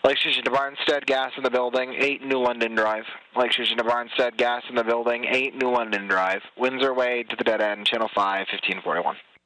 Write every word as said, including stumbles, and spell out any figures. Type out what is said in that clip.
Lake Station to Barnstead, gas in the building, eight New London Drive. Lake Station to Barnstead, gas in the building, eight New London Drive. Windsor Way to the dead end, channel five, fifteen forty-one.